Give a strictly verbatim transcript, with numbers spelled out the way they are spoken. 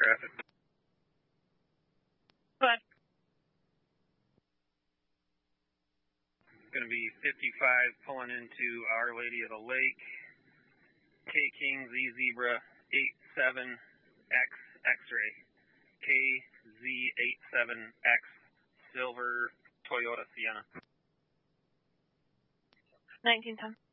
traffic. Go ahead. Going to be fifty-five pulling into Our Lady of the Lake, K King Z Zebra eight seven X X-ray, K Z eight seven X Silver Toyota Sienna. nineteen ten.